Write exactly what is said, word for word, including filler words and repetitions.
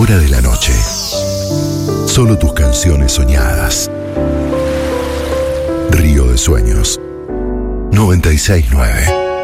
hora de la noche. Solo tus canciones soñadas. Río de Sueños. noventa y seis nueve